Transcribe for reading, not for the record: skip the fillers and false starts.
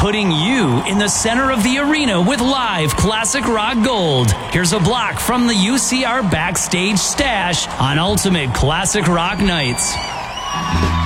putting you in the center of the arena with live classic rock gold. Here's a block from the UCR Backstage Stash on Ultimate Classic Rock Nights.